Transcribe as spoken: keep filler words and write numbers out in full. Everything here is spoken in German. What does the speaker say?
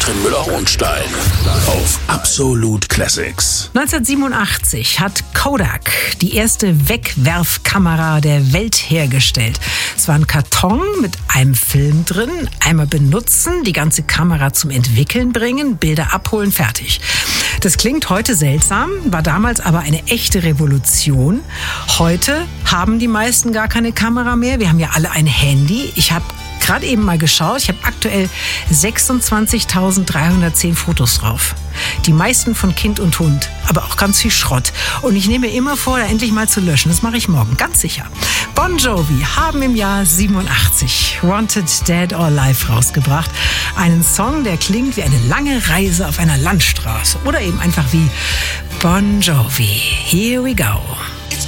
Joachim Müller-Hohenstein auf Absolut Classics. neunzehnhundertsiebenundachtzig hat Kodak die erste Wegwerfkamera der Welt hergestellt. Es war ein Karton mit einem Film drin, einmal benutzen, die ganze Kamera zum Entwickeln bringen, Bilder abholen, fertig. Das klingt heute seltsam, war damals aber eine echte Revolution. Heute haben die meisten gar keine Kamera mehr. Wir haben ja alle ein Handy. Ich habe gerade eben mal geschaut, ich habe aktuell sechsundzwanzigtausenddreihundertzehn Fotos drauf. Die meisten von Kind und Hund, aber auch ganz viel Schrott. Und ich nehme mir immer vor, da endlich mal zu löschen. Das mache ich morgen, ganz sicher. Bon Jovi haben im Jahr siebenundachtzig Wanted Dead or Alive rausgebracht. Einen Song, der klingt wie eine lange Reise auf einer Landstraße. Oder eben einfach wie Bon Jovi. Here we go.